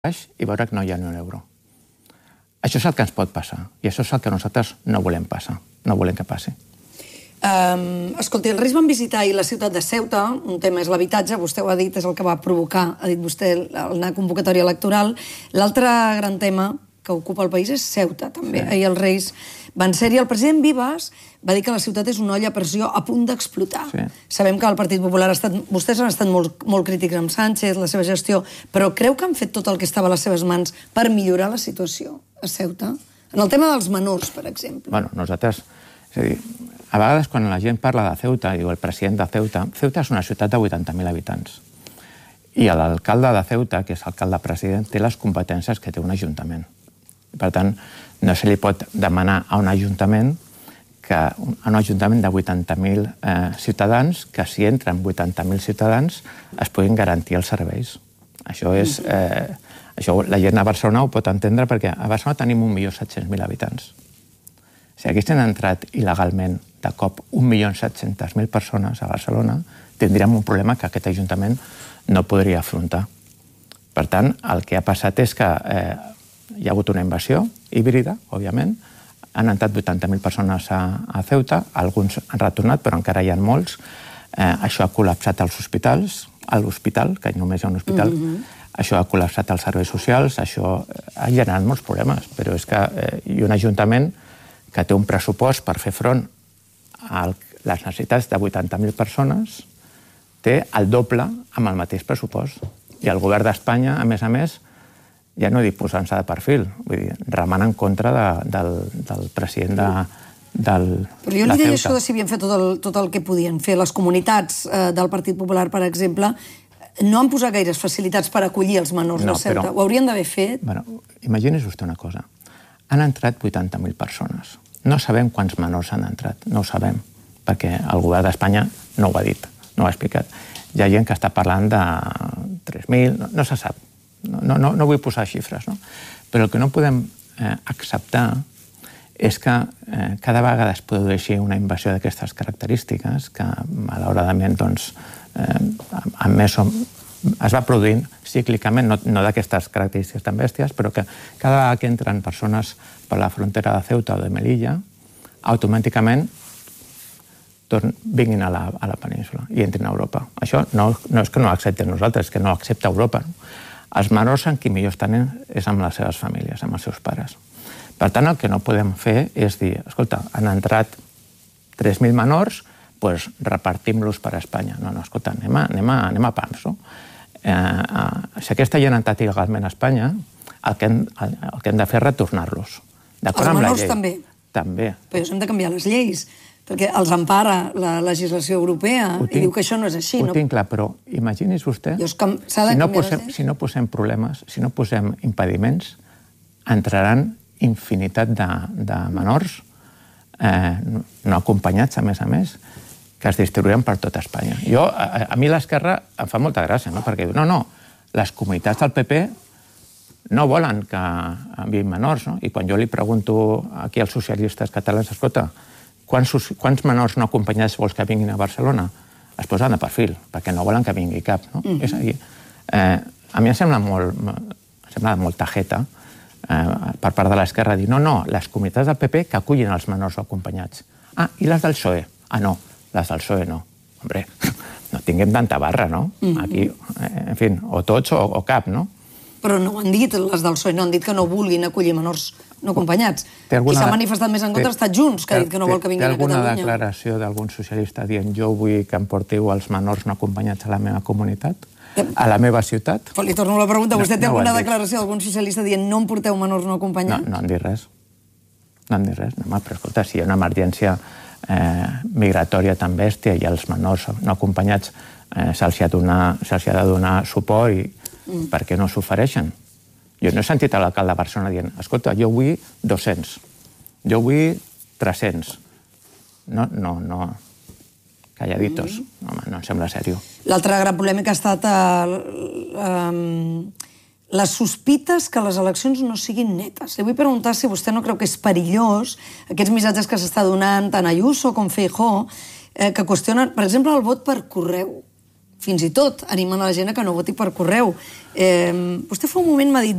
baix i veure que no hi ha ni un euro. Això és el que ens pot passar i això és el que nosaltres no volem passar, no volem que passi. Escolti, els Reis van visitar ahir la ciutat de Ceuta, un tema és l'habitatge, vostè ho ha dit, és el que va provocar, ha dit vostè, la convocatòria electoral. L'altre gran tema que ocupa el país és Ceuta, també. Ahir els Reis van ser-hi. El president Vives va dir que la ciutat és una olla a pressió a punt d'explotar. Sabem que el Partit Popular vostès han estat molt crítics amb Sánchez, la seva gestió, però creu que han fet tot el que estava a les seves mans per millorar la situació a Ceuta? En el tema dels menors, per exemple. Bueno, nosaltres... És a dir, a vegades quan la gent parla de Ceuta, diu el president de Ceuta, Ceuta és una ciutat de 80.000 habitants. I l'alcalde de Ceuta, que és alcalde-president, té les competències que té un ajuntament. Per tant, no se li pot demanar a un ajuntament de 80.000 ciutadans que si entren 80.000 ciutadans es puguin garantir els serveis. Això és... Això la gent a Barcelona ho pot entendre perquè a Barcelona tenim 1.700.000 habitants. Si haguessin entrat il·legalment de cop 1.700.000 persones a Barcelona, tindríem un problema que aquest Ajuntament no podria afrontar. Per tant, el que ha passat és que hi ha hagut una invasió híbrida, òbviament, han entrat 80.000 persones a Ceuta, alguns han retornat, però encara hi ha molts. Això ha col·lapsat els hospitals, a l'hospital, que només hi ha un hospital, això ha col·lapsat els serveis socials, això ha generat molts problemes, però és que hi ha un Ajuntament que té un pressupost per fer front a les necessitats de 80.000 persones, té el doble amb el mateix pressupost. I el govern d'Espanya, a més, ja no dic posant-se de perfil, vull dir, remant en contra del president de Ceuta. Però jo li deia això de si havien fet tot el que podien fer. Les comunitats del Partit Popular, per exemple, no han posat gaires facilitats per acollir els menors de Ceuta. Ho haurien d'haver fet? Imagini's vostè una cosa. Han entrat 80.000 persones. No sabem quants menors han entrat, no ho sabem, perquè el govern d'Espanya no ho ha dit, no ho ha explicat. Hi ha gent que està parlant de 3.000, no se sap. No vull posar xifres, no? Però el que no podem acceptar és que cada vegada es produeixi una invasió d'aquestes característiques que, malauradament, es va produint cíclicament, no d'aquestes característiques tan bèsties, però que cada vegada que entren persones per la frontera de Ceuta o de Melilla, automàticament vinguin a la península i entrin a Europa. Això no és que no ho acceptem nosaltres, és que no ho accepta Europa. Els menors amb qui millor estan és amb les seves famílies, amb els seus pares. Per tant, el que no podem fer és dir, escolta, han entrat 3.000 menors, doncs repartim-los per Espanya. No, escolta, anem a pams, no? Si aquesta gent ha entrat il·legalment a Espanya, el que hem de fer és retornar-los. Els menors també? També. Però hem de canviar les lleis, perquè els empara la legislació europea i diu que això no és així. Ho tinc clar, però imagini's vostè, si no posem problemes, si no posem impediments, entraran infinitat de menors no acompanyats, a més, que es distribuïen per tot Espanya. A mi l'esquerra em fa molta gràcia, perquè diu, no, les comunitats del PP no volen que enviïn menors, i quan jo li pregunto aquí als socialistes catalans, escolta, quants menors no acompanyats vols que vinguin a Barcelona? Es posen de perfil, perquè no volen que vingui cap. És a dir, a mi em sembla molt tajeta per part de l'esquerra dir, no, les comunitats del PP que acullin els menors acompanyats. I les del PSOE? No, les del PSOE no. Hombre, no tinguem tanta barra, no? Aquí, en fi, o tots o cap, no? Però no ho han dit, les del PSOE, no han dit que no vulguin acollir menors no acompanyats. Qui s'ha manifestat més en contra ha estat Junts, que ha dit que no vol que vinguin a Catalunya. Té alguna declaració d'algun socialista dient jo vull que em portiu els menors no acompanyats a la meva comunitat? A la meva ciutat? Li torno la pregunta. Vostè té alguna declaració d'algun socialista dient no em porteu menors no acompanyats? No han dit res. No han dit res. Però escolta, si hi ha una emergència migratòria tan bèstia i els menors no acompanyats se'ls ha de donar suport i per què no s'ofereixen? Jo no he sentit a l'alcalde de Barcelona dient escolta, jo vull 200, jo vull 300. No, calladitos. Home, no em sembla sèrio. L'altra gran polèmica ha estat les sospites que les eleccions no siguin netes. Li vull preguntar si vostè no creu que és perillós aquests missatges que s'està donant tant Ayuso com Feijóo que qüestionen, per exemple, el vot per correu. fins i tot animen a la gent a que no voti per correu. Vostè fa un moment m'ha dit